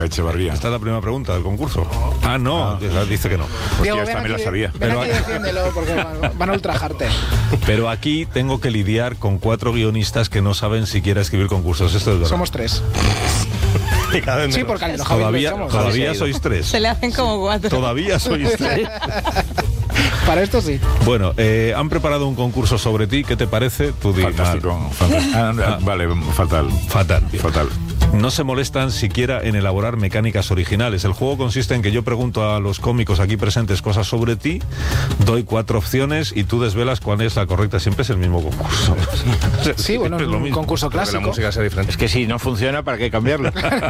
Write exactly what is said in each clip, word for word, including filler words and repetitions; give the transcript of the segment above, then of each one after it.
Echevarría. Esta es la primera pregunta del concurso. Ah, no, ah. dice que no. Diego, Hostia, esta me la aquí, sabía. Ven Pero aquí, defiéndelo, porque van, van a ultrajarte. Pero aquí tengo que lidiar con cuatro guionistas que no saben siquiera escribir concursos. Esto es verdad. Somos tres. Sí, porque los Todavía, somos. todavía sois tres. Se le hacen como cuatro. Todavía sois tres. Para esto sí. Bueno, eh, han preparado un concurso sobre ti. ¿Qué te parece? Tú di, Fantástico. Fantástico. Ah, Ah. Vale, fatal. Fatal. Fatal. No se molestan siquiera en elaborar mecánicas originales. El juego consiste en que yo pregunto a los cómicos aquí presentes cosas sobre ti, doy cuatro opciones y tú desvelas cuál es la correcta. Siempre es el mismo concurso. Sí, bueno, es es lo un mismo. concurso Porque clásico. la música sea diferente. Es que si no funciona, ¿para qué cambiarlo?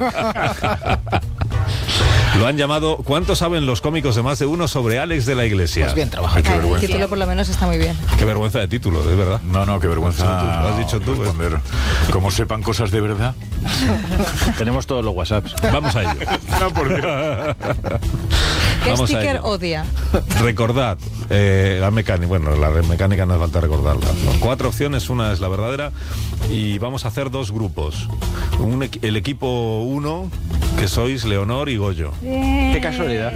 Lo han llamado ¿Cuánto saben los cómicos de más de uno sobre Alex de la Iglesia? Pues bien trabajado. Ay, qué Ah, el vergüenza. título por lo menos está muy bien. Qué vergüenza de título, es verdad. No, no, qué vergüenza. Lo has dicho tú, responder. Como sepan cosas de verdad. Tenemos todos los WhatsApps. Vamos a ello. No, por Dios. ¿Qué Vamos a sticker ello. odia? Recordad, eh, la mecánica, bueno, la mecánica no hace falta recordarla. ¿no? Cuatro opciones, una es la verdadera y vamos a hacer dos grupos. Un, equ- el equipo uno, que sois Leonor y Goyo. Qué casualidad.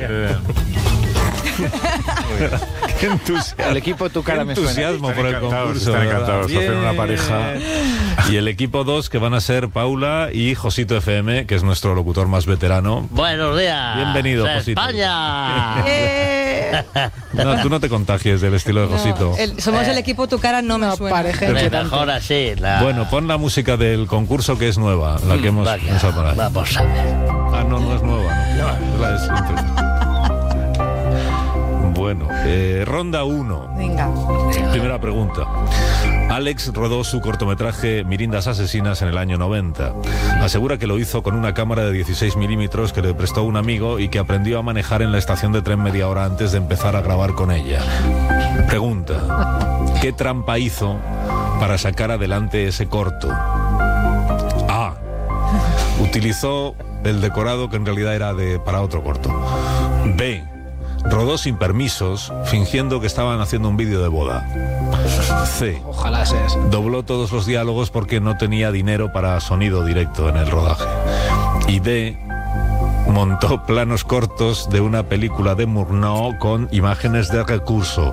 Qué entusiasmo. El equipo tu cara Qué me suena. entusiasmo por el Están encantados, concurso. están ¿verdad? encantados de hacer una pareja. Y el equipo dos, que van a ser Paula y Josito F M, que es nuestro locutor más veterano. Buenos días. Bienvenido, de Josito. España. Eh, No, tú no te contagies del estilo de no, Josito. el- somos el equipo tu cara no me Una suena. pareja Me inquietante. mejor así. La... Bueno, pon la música del concurso que es nueva, la que hemos Vaya, pensado para. vamos a ver. Ah, no, no es nueva. No, es la de siempre. Bueno, eh, ronda uno. Venga. Primera pregunta. Alex rodó su cortometraje Mirindas Asesinas en el año noventa. Asegura que lo hizo con una cámara de dieciséis milímetros que le prestó un amigo y que aprendió a manejar en la estación de tren media hora antes de empezar a grabar con ella. Pregunta. ¿Qué trampa hizo para sacar adelante ese corto? A. Utilizó el decorado que en realidad era de para otro corto. B. Rodó sin permisos, fingiendo que estaban haciendo un vídeo de boda. C. Ojalá seas. Dobló todos los diálogos porque no tenía dinero para sonido directo en el rodaje. Y D. Montó planos cortos de una película de Murnau con imágenes de recurso.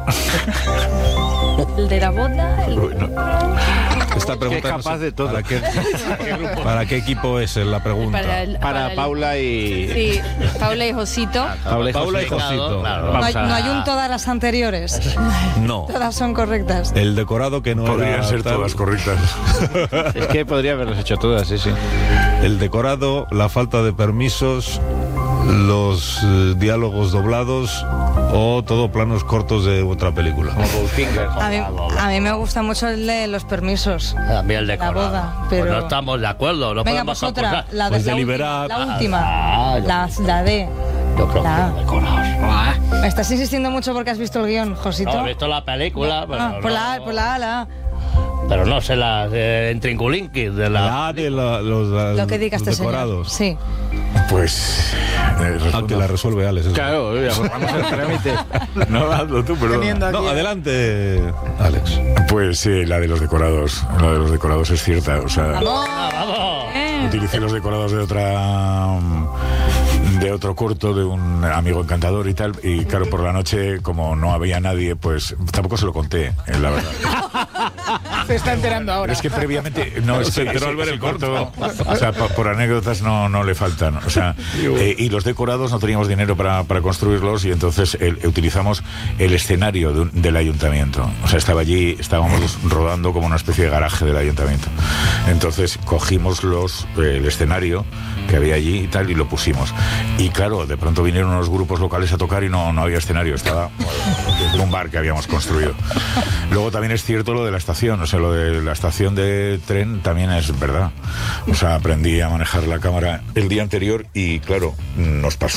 El de la boda. El... Bueno, Esta pregunta Es no capaz sé de todo. ¿Para qué, ¿Para qué equipo es la pregunta? Para, el- Para el- Paula y... Sí, Paula y Josito. Paula y Paula y Josito. Josito. Claro. No, hay, Vamos a- no hay un todas las anteriores. No. Todas son correctas. El decorado que no podrían era ser tal. todas correctas. Es que podría haberlas hecho todas, sí, sí. El decorado, la falta de permisos, los eh, diálogos doblados o todo planos cortos de otra película. A mí, a mí me gusta mucho el de los permisos. A mí el La decorado. boda, Pues pero- no estamos de acuerdo. No Venga, podemos pues otra. concursar. La, de, Pues la, deliberad. última, la última. Ah, yo- La, la D. Yo creo La- que los decorados. Me estás insistiendo mucho porque has visto el guión, Josito. No he visto la película, pero, Ah, no, pues la A, pues la A, la A. pero no sé las eh, entrinculinquis de la... La de la- los, la- Lo que diga los este señor. decorados. Sí. Pues. eh, Ah, que la resuelve Alex. eso. Claro, ya, vamos al trámite. No, hazlo tú, perdón. Teniendo aquí No, a- adelante, Alex. Pues sí, la de los decorados. La de los decorados es cierta. O sea, Ah, vamos. utilicé los decorados de otra. De otro corto de un amigo encantador y tal. Y claro, por la noche, como no había nadie, pues tampoco se lo conté, eh, la verdad. Se está enterando ahora. Pero es que previamente no es Se enteró ese- al ver ese el corto. O sea, por, por anécdotas no, no le faltan. O sea, eh, y los decorados no teníamos dinero para, para construirlos y entonces el- utilizamos el escenario de un- del ayuntamiento. O sea, estaba allí, estábamos rodando como una especie de garaje del ayuntamiento. Entonces cogimos los eh, el escenario que había allí y tal y lo pusimos. Y claro, de pronto vinieron unos grupos locales a tocar y no, no había escenario, estaba en un bar que habíamos construido. Luego también es cierto lo de la estación, o sea, lo de la estación de tren también es verdad. O sea, aprendí a manejar la cámara el día anterior y claro, nos pasó.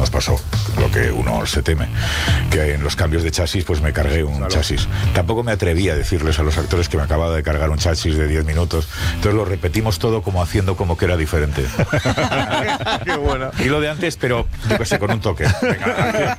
nos pasó lo que uno se teme, que en los cambios de chasis pues me cargué un claro. chasis. Tampoco me atreví a decirles a los actores que me acababa de cargar un chasis de diez minutos, entonces lo repetimos todo como haciendo como que era diferente. Qué bueno. Y lo de antes, pero yo qué sé, con un toque. Venga.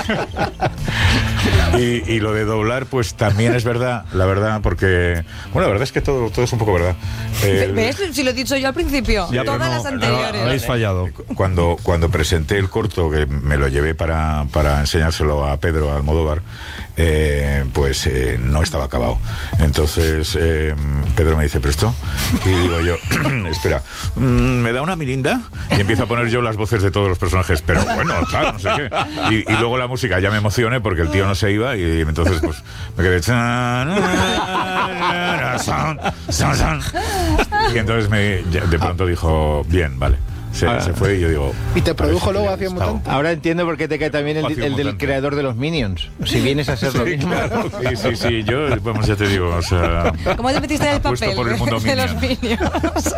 Y, y lo de doblar, pues también es verdad, la verdad, porque, bueno, la verdad es que todo, todo es un poco verdad. El, ¿Ves? Si lo he dicho yo al principio, ya, todas no, las anteriores. No, habéis fallado. Cuando, cuando presenté el corto, que me lo llevé para, para enseñárselo a Pedro Almodóvar, eh, pues eh, no estaba acabado. Entonces eh, Pedro me dice, ¿pero esto? Y digo yo, espera, ¿me da una mirinda? Y empiezo a poner yo las voces de todos los personajes, pero bueno, claro, no sé qué. Y, y luego la música, ya me emocioné porque el tío no se iba y entonces pues me quedé... Y entonces me, de pronto dijo, bien, vale. Se, ah, se fue y yo digo... ¿Y te produjo luego Acción Mutante? Ahora entiendo por qué te cae también el, el del creador de los Minions. Si vienes a ser lo sí, mismo. Claro. Sí, sí, sí. Yo, vamos, ya te digo, o sea... ¿Cómo te metiste en el papel por el mundo de los Minions?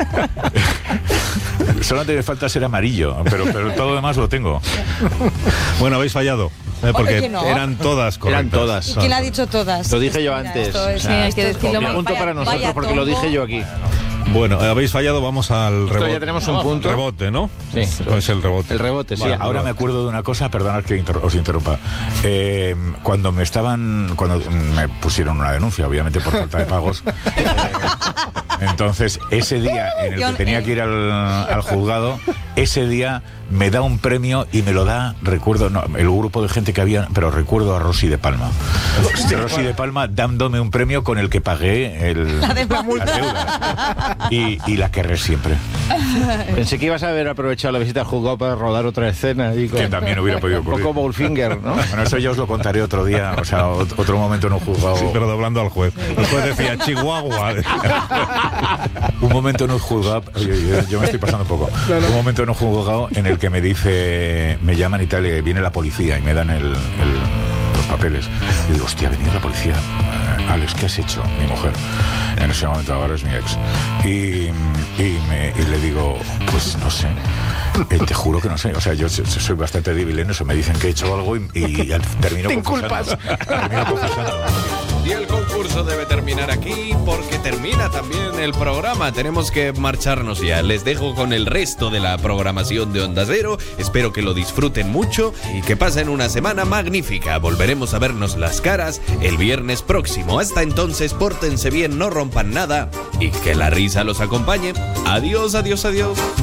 Solamente me falta ser amarillo, pero, pero todo lo demás lo tengo. Bueno, habéis fallado. Eh, porque Oye, no. eran todas correctas. Eran todas. ¿Y quién ha dicho todas? Lo dije yo Mira, antes. Esto es, Ah, sí, hay que decirlo. Un punto para nosotros porque lo dije yo aquí. Bueno, habéis fallado, vamos al rebote. Ya tenemos un punto. Rebote, ¿no? Sí. Es el rebote. El rebote, sí. Vale, ahora rebote. me acuerdo de una cosa, perdonad que inter- os interrumpa. Eh, cuando me estaban, cuando me pusieron una denuncia, obviamente por falta de pagos. eh, entonces, ese día en el que tenía que ir al, al juzgado, ese día me da un premio y me lo da, recuerdo, no, el grupo de gente que había, pero recuerdo a Rosy de Palma. Hostia, Rosy de Palma dándome un premio con el que pagué el, la de la multa. las deudas. Y, y la querré siempre. Pensé que ibas a haber aprovechado la visita al juzgado para rodar otra escena. Y con, Que también hubiera podido ocurrir. Un poco Bowlfinger, ¿no? Bueno, eso yo os lo contaré otro día, o sea, otro momento en un juzgado. Sí, pero doblando al juez. El juez decía, Chihuahua. Un momento en un juzgado, oye, yo, yo me estoy pasando un poco. Un momento en un juzgado en el que me dice, me llaman y tal, y viene la policía y me dan el, el, los papeles. Y digo, hostia, ha venido la policía. Uh, Alex, ¿qué has hecho? Mi mujer. En ese momento ahora es mi ex. Y, y, me, y le digo, pues no sé. Eh, te juro que no sé. O sea, yo soy bastante débil en eso. Me dicen que he hecho algo y, y termino Ten confesando. culpas. Termino confesando. Y el concurso debe terminar aquí porque termina también el programa. Tenemos que marcharnos ya. Les dejo con el resto de la programación de Onda Cero. Espero que lo disfruten mucho y que pasen una semana magnífica. Volveremos a vernos las caras el viernes próximo. Hasta entonces, pórtense bien, no rompan nada y que la risa los acompañe. Adiós, adiós, adiós.